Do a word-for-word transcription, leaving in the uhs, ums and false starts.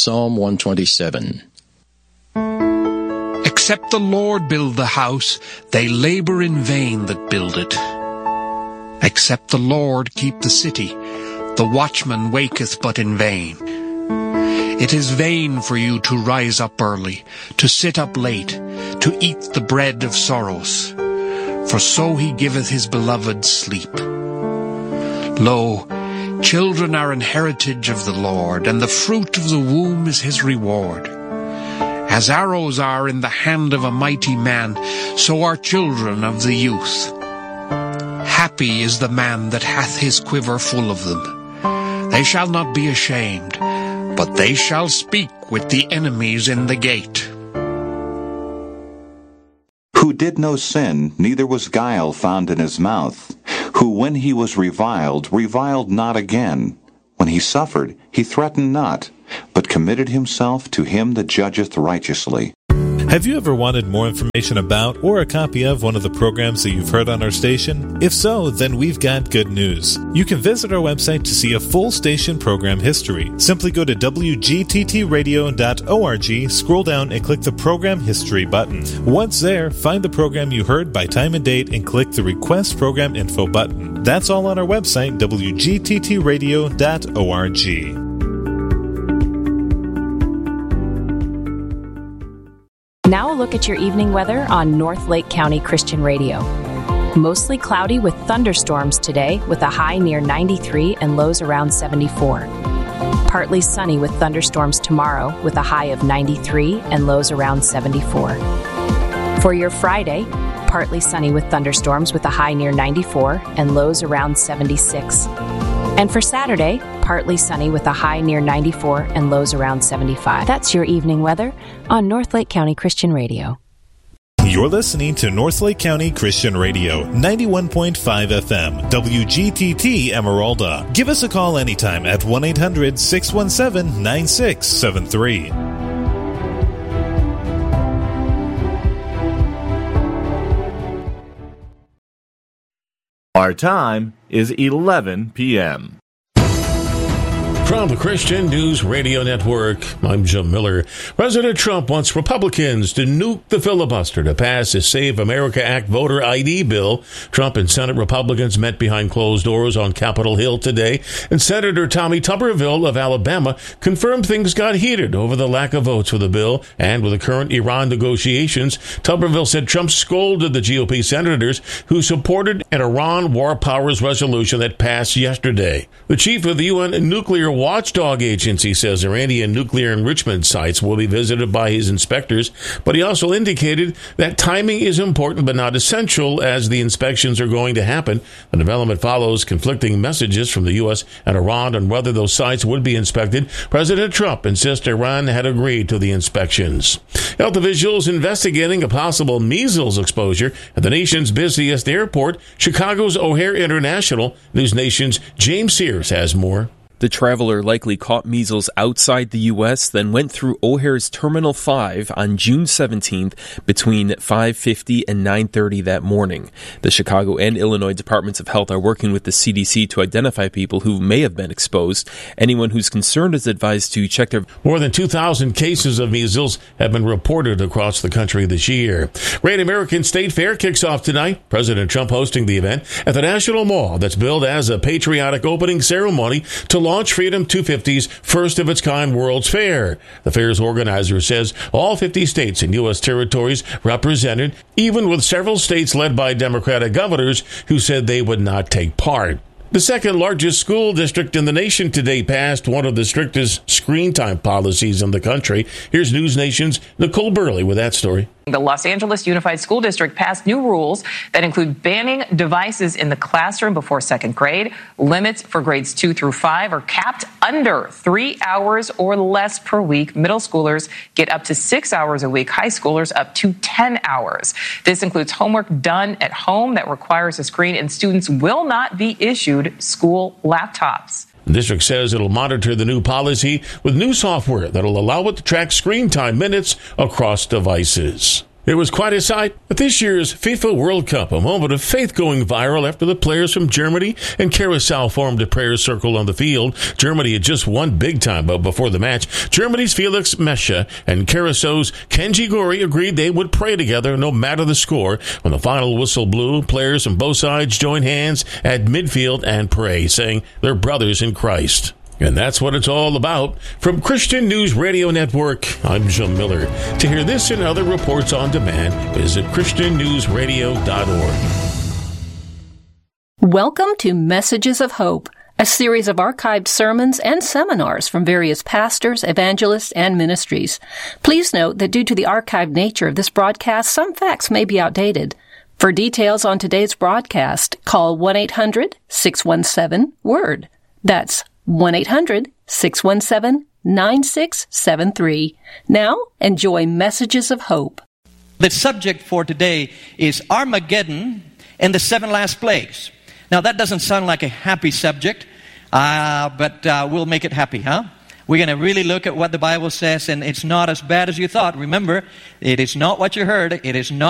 Psalm one twenty-seven. Except the Lord build the house, they labor in vain that build it. Except the Lord keep the city, the watchman waketh but in vain. It is vain for you to rise up early, to sit up late, to eat the bread of sorrows. For so he giveth his beloved sleep. Lo, children are an heritage of the Lord, and the fruit of the womb is his reward. As arrows are in the hand of a mighty man, so are children of the youth. Happy is the man that hath his quiver full of them. They shall not be ashamed, but they shall speak with the enemies in the gate. Who did no sin, neither was guile found in his mouth. Who, when he was reviled, reviled not again. When he suffered, he threatened not, but committed himself to him that judgeth righteously. Have you ever wanted more information about or a copy of one of the programs that you've heard on our station? If so, then we've got good news. You can visit our website to see a full station program history. Simply go to w g t t radio dot org, scroll down and click the Program History button. Once there, find the program you heard by time and date and click the Request Program Info button. That's all on our website, w g t t radio dot org. Now a look at your evening weather on North Lake County Christian Radio. Mostly cloudy with thunderstorms today with a high near ninety-three and lows around seventy-four. Partly sunny with thunderstorms tomorrow with a high of ninety-three and lows around seventy-four. For your Friday, partly sunny with thunderstorms with a high near ninety-four and lows around seventy-six. And for Saturday, partly sunny with a high near ninety-four and lows around seventy-five. That's your evening weather on North Lake County Christian Radio. You're listening to North Lake County Christian Radio, ninety-one point five F M, W G T T Emeralda. Give us a call anytime at one eight hundred six one seven nine six seven three. Our time is eleven p.m. From the Christian News Radio Network, I'm Jim Miller. President Trump wants Republicans to nuke the filibuster to pass his Save America Act voter I D bill. Trump and Senate Republicans met behind closed doors on Capitol Hill today, and Senator Tommy Tuberville of Alabama confirmed things got heated over the lack of votes for the bill. And with the current Iran negotiations, Tuberville said Trump scolded the G O P senators who supported an Iran War Powers resolution that passed yesterday. The chief of the U N Nuclear Watchdog Agency says Iranian nuclear enrichment sites will be visited by his inspectors, but he also indicated that timing is important but not essential as the inspections are going to happen. The development follows conflicting messages from the U S and Iran on whether those sites would be inspected. President Trump insists Iran had agreed to the inspections. Health officials investigating a possible measles exposure at the nation's busiest airport, Chicago's O'Hare International. News Nation's James Sears has more. The traveler likely caught measles outside the U S, then went through O'Hare's Terminal five on June seventeenth between five fifty and nine thirty that morning. The Chicago and Illinois Departments of Health are working with the C D C to identify people who may have been exposed. Anyone who's concerned is advised to check their... More than two thousand cases of measles have been reported across the country this year. Great American State Fair kicks off tonight. President Trump hosting the event at the National Mall that's billed as a patriotic opening ceremony to launch Launch Freedom two fifty's first-of-its-kind World's Fair. The fair's organizer says all fifty states and U S territories represented, even with several states led by Democratic governors who said they would not take part. The second largest school district in the nation today passed one of the strictest screen time policies in the country. Here's News Nation's Nicole Burley with that story. The Los Angeles Unified School District passed new rules that include banning devices in the classroom before second grade. Limits for grades two through five are capped under three hours or less per week. Middle schoolers get up to six hours a week. High schoolers up to ten hours. This includes homework done at home that requires a screen, and students will not be issued school laptops. The district says it'll monitor the new policy with new software that'll allow it to track screen time minutes across devices. It was quite a sight at this year's FIFA World Cup, a moment of faith going viral after the players from Germany and Curacao formed a prayer circle on the field. Germany had just won big time, but before the match, Germany's Felix Mescha and Curaçao's Kenji Gori agreed they would pray together no matter the score. When the final whistle blew, players from both sides joined hands at midfield and pray, saying they're brothers in Christ. And that's what it's all about. From Christian News Radio Network, I'm Jim Miller. To hear this and other reports on demand, visit christian news radio dot org. Welcome to Messages of Hope, a series of archived sermons and seminars from various pastors, evangelists, and ministries. Please note that due to the archived nature of this broadcast, some facts may be outdated. For details on today's broadcast, call one eight hundred six one seven word. That's one eight hundred six one seven nine six seven three. Now, enjoy Messages of Hope. The subject for today is Armageddon and the seven last plagues. Now, that doesn't sound like a happy subject, uh, but uh, we'll make it happy, huh? We're going to really look at what the Bible says, and it's not as bad as you thought. Remember, it is not what you heard. It is not